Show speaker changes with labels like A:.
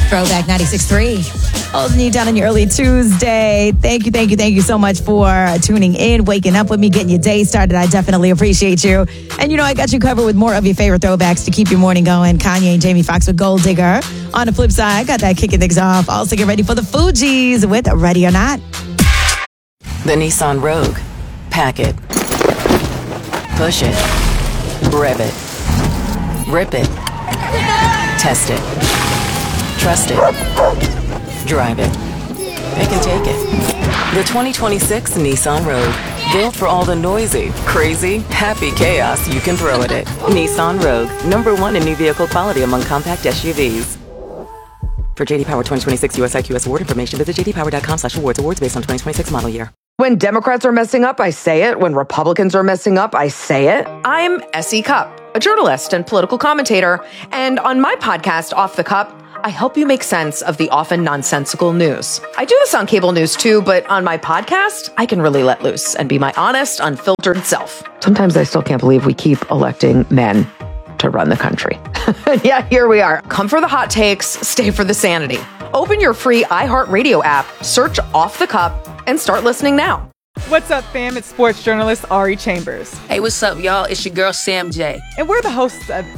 A: Throwback 96.3. Holding you down on your early Tuesday. Thank you so much for tuning in, waking up with me, getting your day started. I definitely appreciate you. And I got you covered with more of your favorite throwbacks to keep your morning going. Kanye and Jamie Foxx with Gold Digger. On the flip side, got that kicking things off. Also get ready for the Fugees with Ready or Not.
B: The Nissan Rogue. Pack it. Push it. Rev it. Rip it. Test it. Trust it. Drive it. Pick and take it. The 2026 Nissan Rogue. Built for all the noisy, crazy, happy chaos you can throw at it. Nissan Rogue. #1 in new vehicle quality among compact SUVs. For JD Power 2026 US IQS award information, visit jdpower.com/awards. Awards based on 2026 model year.
C: When Democrats are messing up, I say it. When Republicans are messing up, I say it. I'm S.E. Cupp, a journalist and political commentator. And on my podcast, Off the Cup, I help you make sense of the often nonsensical news. I do this on cable news too, but on my podcast, I can really let loose and be my honest, unfiltered self. Sometimes I still can't believe we keep electing men to run the country. Yeah, here we are. Come for the hot takes, stay for the sanity. Open your free iHeartRadio app, search Off the Cup, and start listening now.
D: What's up, fam? It's sports journalist Ari Chambers.
E: Hey, what's up, y'all? It's your girl, Sam J.
D: And we're the hosts of